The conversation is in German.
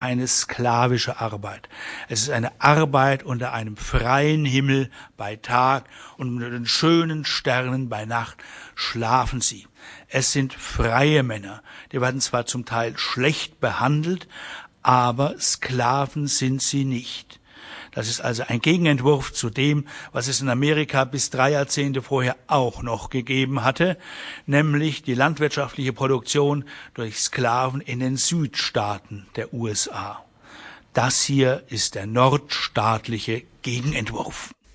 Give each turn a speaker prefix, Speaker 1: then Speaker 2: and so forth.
Speaker 1: eine sklavische Arbeit. Es ist eine Arbeit unter einem freien Himmel bei Tag und unter den schönen Sternen bei Nacht schlafen sie. Es sind freie Männer. Die werden zwar zum Teil schlecht behandelt, aber Sklaven sind sie nicht. Das ist also ein Gegenentwurf zu dem, was es in Amerika bis 3 Jahrzehnte vorher auch noch gegeben hatte, nämlich die landwirtschaftliche Produktion durch Sklaven in den Südstaaten der USA. Das hier ist der nordstaatliche Gegenentwurf.